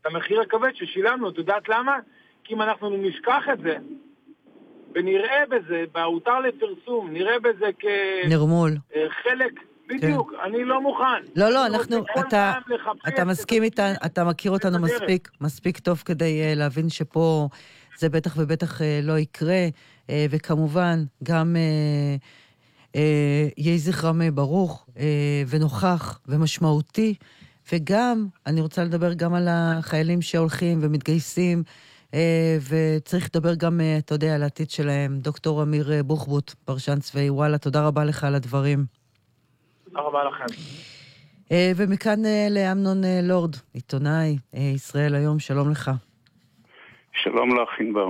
את המחיר הכבד ששילמנו. את יודעת למה? כי אם אנחנו נשכח את זה, ונראה בזה, בהותר לפרסום, נראה בזה נרמול. חלק, בדיוק, כן. אני לא מוכן. לא, אתה מסכים איתה, אתה מכיר אותנו מספיק טוב כדי להבין שפה זה בטח ובטח לא יקרה, וכמובן גם יהי זכרם ברוך ונוכח ומשמעותי, וגם, אני רוצה לדבר גם על החיילים שהולכים ומתגייסים, וצריך לדבר גם, אתה יודע, על העתיד שלהם. דוקטור אמיר בוחבוט, פרשן צבאי, וואלה, תודה רבה לך על הדברים. תודה רבה לכם. ומכאן לאמנון לורד, עיתונאי, ישראל היום, שלום לך. שלום לך, ענבר.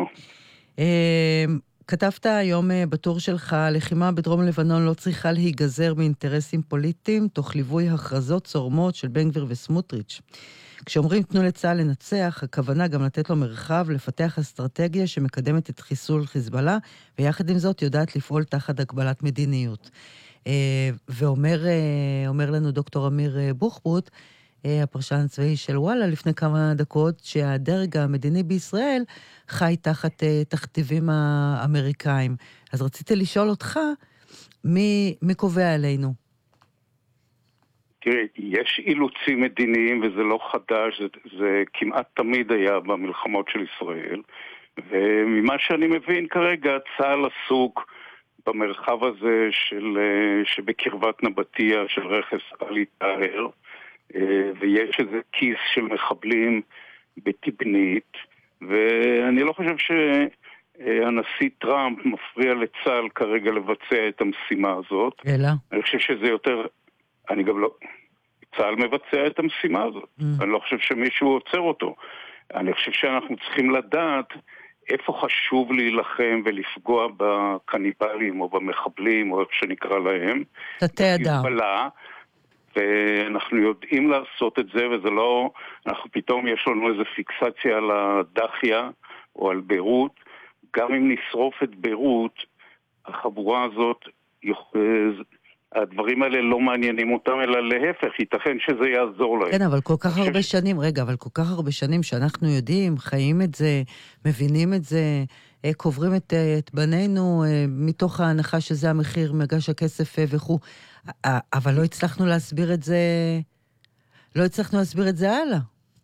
כתבת היום בטור שלך, לחימה בדרום לבנון לא צריכה להיגזר מאינטרסים פוליטיים, תוך ליווי הכרזות צורמות של בן גביר וסמוטריץ'. כשאומרים תנו לצה"ל לנצח, הכוונה גם לתת לו מרחב, לפתח אסטרטגיה שמקדמת את חיסול חיזבאללה, ויחד עם זאת יודעת לפעול תחת הגבלת מדיניות. ואומר לנו דוקטור אמיר בוחבוט, הפרשן הצבאי של וואלה, לפני כמה דקות, שהדרג המדיני בישראל חי תחת תכתיבים האמריקאים. אז רציתי לשאול אותך, מי קובע עלינו? תראה, יש אילוצים מדיניים וזה לא חדש, זה כמעט תמיד היה במלחמות של ישראל, וממה שאני מבין כרגע, צה"ל עסוק במרחב הזה שבקרבת נבטיה של רכס עלי טהר, ויש איזה כיס של מחבלים בתבנית, ואני לא חושב שהנשיא טראמפ מפריע לצה"ל כרגע לבצע את המשימה הזאת. אלא? אני חושב שזה יותר, אני גם לא, צה"ל מבצע את המשימה הזאת. אני לא חושב שמישהו עוצר אותו. אני חושב שאנחנו צריכים לדעת איפה חשוב להילחם ולפגוע בקניבלים או במחבלים או איך שנקרא להם. תתי אדם. ואנחנו יודעים לעשות את זה, וזה לא, אנחנו פתאום יש לנו איזו פיקסציה על הדחיה או על ביירות. גם אם נשרוף את ביירות, החבורה הזאת, הדברים האלה לא מעניינים אותם, אלא להפך, ייתכן שזה יעזור להם. כן, אבל כל כך הרבה שנים, אבל כל כך הרבה שנים שאנחנו יודעים, חיים את זה, מבינים את זה, קוברים את בנינו, מתוך ההנחה שזה המחיר, מגש הכסף וכו'. אבל לא הצלחנו להסביר את זה הלאה.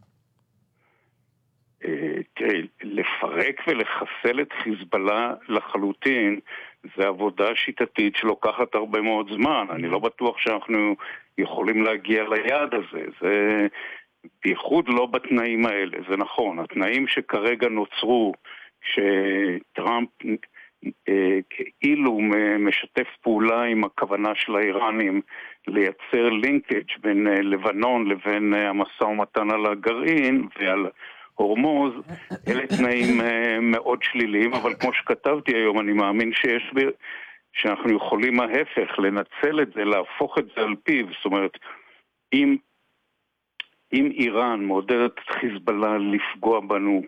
תראי, לפרק ולחסל את חיזבאללה לחלוטין, זה עבודה שיטתית שלוקחת הרבה מאוד זמן. אני לא בטוח שאנחנו יכולים להגיע ליעד הזה. זה בייחוד לא בתנאים האלה. זה נכון. התנאים שכרגע נוצרו, שטראמפ כאילו משתף פעולה עם הכוונה של האיראנים לייצר לינקג' בין לבנון לבין המשא ומתן על הגרעין ועל הורמוז, אלה תנאים מאוד שליליים, אבל כמו שכתבתי היום, אני מאמין שאנחנו יכולים ההפך, לנצל את זה, להפוך את זה על פיו. זאת אומרת, אם איראן מעודדת את חיזבאללה לפגוע בנו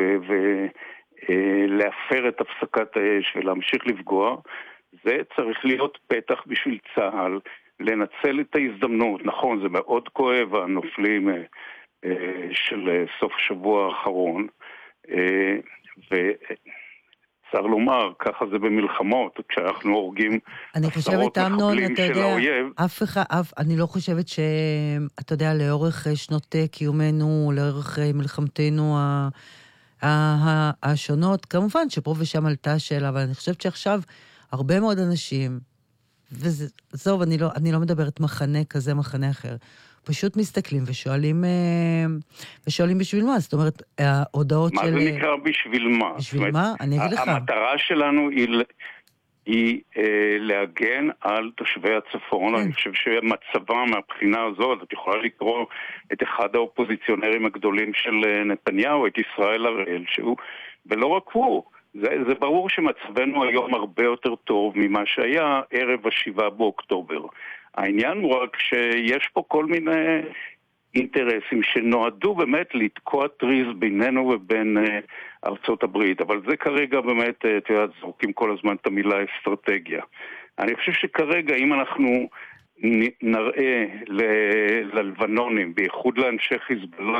ולהפר את הפסקת האש ולהמשיך לפגוע, זה צריך להיות פתח בשביל צה"ל, לנצל את ההזדמנות. נכון, זה מאוד כואב, הנופלים של סוף שבוע האחרון, וצריך לומר, ככה זה במלחמות, כשאנחנו הורגים עשרות מחבלים של האויב. אני לא חושבת שאתה יודע, לאורך שנות קיומנו, לאורך מלחמתנו השונות, כמובן שפה ושם עלתה השאלה, אבל אני חושבת שעכשיו הרבה מאוד אנשים, וזוב, אני לא מדברת מחנה כזה, מחנה אחר, פשוט מסתכלים ושואלים בשביל מה? זאת אומרת, ההודעות של... מה זה נקרא בשביל מה? בשביל מה? אני אגיד לך. המטרה שלנו היא להגן על תושבי הצפון. אני חושב שמצבם מהבחינה הזאת, את יכולה לקרוא את אחד האופוזיציונרים הגדולים של נתניהו, את ישראל הראל, ולא רק הוא. זה ברור שמצבנו היום הרבה יותר טוב ממה שהיה ערב ה7 באוקטובר. העניין הוא רק שיש פה כל מיני אינטרסים שנועדו באמת לתקוע טריז בינינו ובין ארצות הברית, אבל זה כרגע באמת, זורקים כל הזמן את המילה אסטרטגיה. אני חושב שכרגע אם אנחנו נראה ללבנונים, בייחוד לאנשי חיזבאללה,